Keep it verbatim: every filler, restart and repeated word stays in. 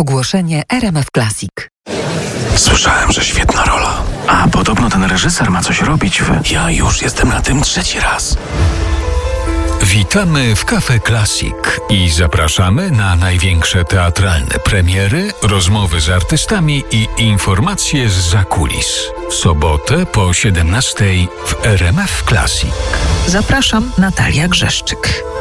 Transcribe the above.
Ogłoszenie R M F Classic. Słyszałem, że świetna rola. A podobno ten reżyser ma coś robić w... Ja już jestem na tym trzeci raz. Witamy w Cafe Classic i zapraszamy na największe teatralne premiery, rozmowy z artystami i informacje z zakulis. W sobotę po siedemnastej w R M F Classic. Zapraszam, Natalia Grzeszczyk.